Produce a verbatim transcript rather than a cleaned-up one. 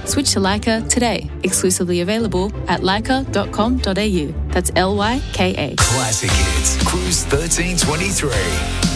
Switch to Leica today. Exclusively available at leica dot com dot a u. That's L Y K A. Classic Hits, Cruise thirteen twenty-three.